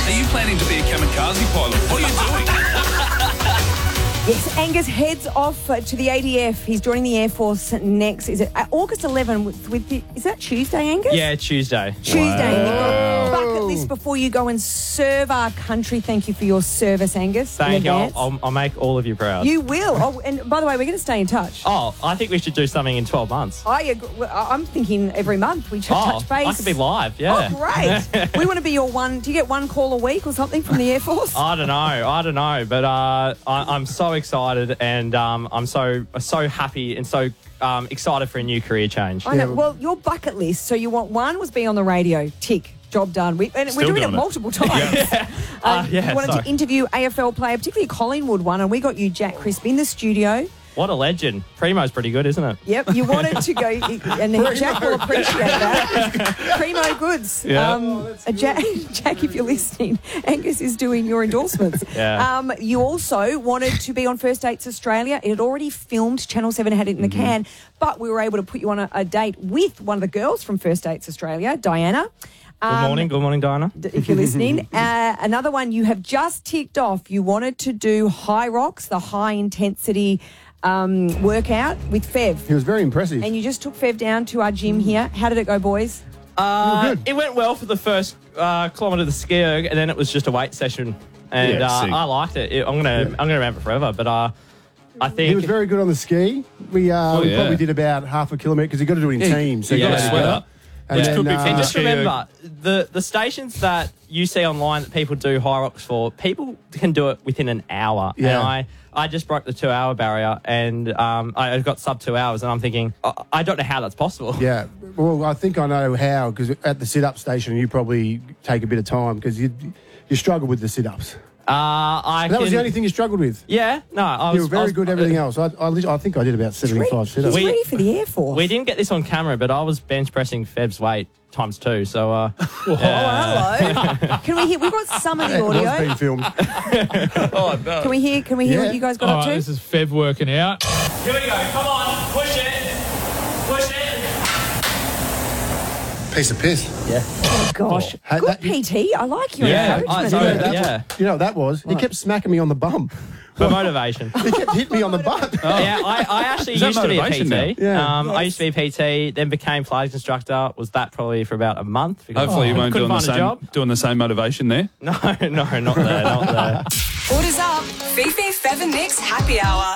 Are you planning to be a kamikaze pilot? What are you doing? Yes, Angus heads off to the ADF. He's joining the Air Force next. Is it August 11 with the, is that Tuesday, Angus? Yeah, Tuesday. Tuesday. You've got a bucket list before you go and serve our country. Thank you for your service, Angus. Thank you. I'll make all of you proud. You will. Oh, and by the way, we're going to stay in touch. Oh, I think we should do something in 12 months. I'm thinking every month we should touch base. I could be live, yeah. Oh, great. We want to be your one. Do you get one call a week or something from the Air Force? I don't know. But I'm so excited and I'm so happy and so excited for a new career change. I know. Well, your bucket list. So you want one was be on the radio. Tick. Job done. We're doing it multiple times. You wanted to interview AFL player, particularly Collingwood one, and we got you Jack Crisp in the studio. What a legend. Primo's pretty good, isn't it? Yep, you wanted to go, and Jack will appreciate that. Primo goods. Yeah. Jack, if you're listening, Angus is doing your endorsements. Yeah. You also wanted to be on First Dates Australia. It had already filmed. Channel 7 had it in the can, but we were able to put you on a date with one of the girls from First Dates Australia, Diana. Good morning, Diana. If you're listening. Another one you have just ticked off. You wanted to do High Rocks, the high-intensity workout with Fev. He was very impressive. And you just took Fev down to our gym here. How did it go, boys? It went well for the first kilometre of the ski erg, and then it was just a weight session. And I liked it. I'm gonna remember it forever. But I think he was very good on the ski. We probably did about half a kilometre because you got to do it in teams. So you got to sweat up. And just remember, the stations that you see online that people do high rocks for, people can do it within an hour. Yeah. And I just broke the 2-hour barrier and I got sub 2 hours and I'm thinking, I don't know how that's possible. Yeah. Well, I think I know how because at the sit-up station you probably take a bit of time because you struggle with the sit-ups. That was the only thing you struggled with? Yeah. No, you were very good at everything else. I think I did about 75 sit-ups. He's ready for the Air Force. We didn't get this on camera, but I was bench pressing Feb's weight times 2. So, hello. Can we hear? We've got some of the audio. It was being filmed. Oh, no. Can we hear what you guys got up to? This is Fev working out. Here we go. Come on. Push it. Push it. Piece of piss. Yeah. Oh, gosh. Good PT. I like your encouragement. You know what that was? He kept smacking me on the bum. For motivation. He kept hitting me on the butt. Yeah, I actually used to be a PT. Yeah. I used to be a PT, then became Pilates instructor. Was that probably for about a month. Hopefully you weren't doing the same motivation there. No, not there. Orders up. Fifi, Fev and Nick's Happy Hour.